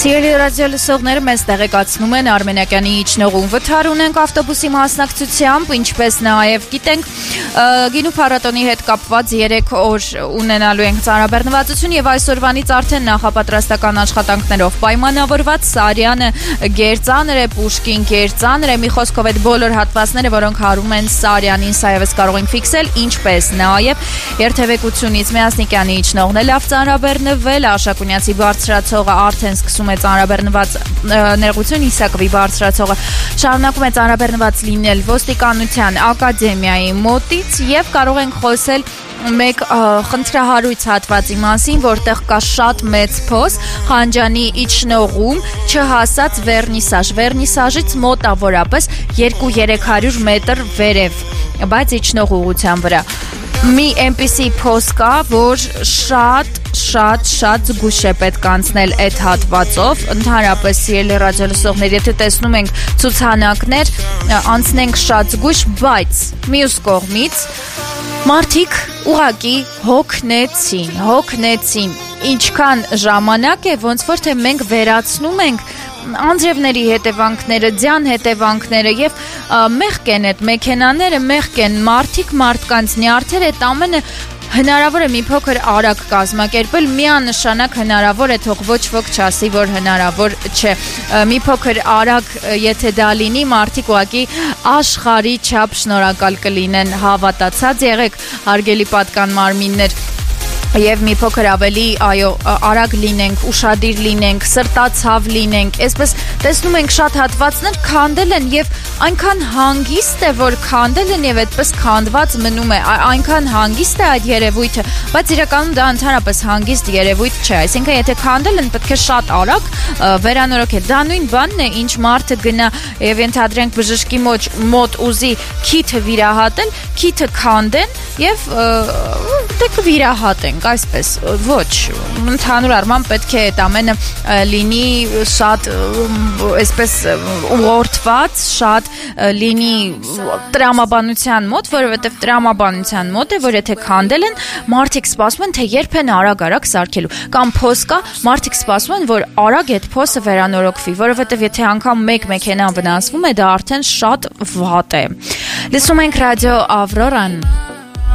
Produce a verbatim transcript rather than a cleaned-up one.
Սիրելի ռադիո լսողները, մեզ տեղեկացնում են Արմենիակյանի իջնողուն վթար ունենք ավտոբուսի մասնակցությամբ, ինչպես նաև գիտենք գինու փառատոնի հետ կապված երեք օր ունենալու ենք ծանրաբեռնվածություն եւ այսօրվանից արդեն նախապատրաստական աշխատանքներով պայմանավորված Սարյանը գերծանր է, Պուշկին գերծանր է, մի խոսքով այդ բոլոր հատվածները, որոնք հարում են Սարյանին, սա եւս կարող ենք ֆիքսել, ինչպես նաև երթևեկությունից Միասնիկյանի իջնողն է լավ ծանրաբեռնվել, Աշակունյացի բարձրացողը արդեն սկսում է ծանրաբեռնված ներողություն Իսակովի բարձրացողը շարունակում է ծանրաբեռնված լինել ոստիկանության ակադեմիայի մոտից եւ կարող ենք խոսել մեկ խնդրահարույց հատվածի մասին, որտեղ կա շատ մեծ փոս Խանջանի իջնողում չհասած վերնիսաժ, վերնիսաժից մոտավորապես երկու-երեք հարյուր մետր վերև, բայց իջնող ուղղության վրա մի այնպիսի փոս կա, որ շատ շատ շատ զգուշ է պետք անցնել այդ հատվածով, ընդհանրապես սիրելի ռադիոլսողներ, եթե տեսնում ենք ցուցանակներ, անցնենք շատ զգուշ, բայց մյուս կողմից մարդիկ ուղակի հոգնեցին, հոգնեցին, ինչքան ժամանակ է, ոնց որ թե մենք վերացնում ենք անձրևների հետևանքները, ձյան հետևանքները եւ մեղք են այդ մեքենաները, մեղք են մարդիկ, մարդկանց նյարդերը, այդ ամենը հնարավոր է մի փոքր արագ կազմակերպել, միանշանակ հնարավոր է, թող ոչ ոք չասի, որ հնարավոր չէ, մի փոքր արագ եթե դա լինի, մարդիկ ուղղակի աշխարհի չափ շնորհակալ կլինեն, հավատացած եղեք, հարգելի պատկան մարմիններ, եւ մի փոքր ավելի, այո, արագ լինենք, ուշադիր լինենք, սրտացավ լինենք, այսպես տեսնում ենք շատ հատվածներ քանդել են եւ այնքան հանգիստ է, որ քանդել են եւ այդպես քանդված մնում է, այնքան հանգիստ է այդ երևույթը, բայց իրականում դա ընդհանրապես հանգիստ երևույթ չէ, այսինքն եթե քանդել են, պետք է շատ արագ վերանորոգել, դա նույն բանն է, ինչ մարդը գնա եւ ենթադրենք բժշկի մոտ մոտ ուզի քիթը վիրահատել, քիթը քանդեն եւ դե կվիրահատեն այսպես, ոչ, ընդհանուր առմամբ պետք է այդ ամենը լինի շատ այսպես ուղղորդված, շատ լինի տրամաբանության մոտ, որովհետև տրամաբանության մոտ է, որ եթե քանդել են, մարդիկ սպասում են, թե երբ են արագ-արագ սարքելու, կամ փոս կա, մարդիկ սպասում են, որ արագ այդ փոսը վերանորոգվի, որովհետև եթե անգամ մեկ մեքենան վնասվում է, դա արդեն շատ վատ է։ Լսում ենք ռադիո Ավրորան։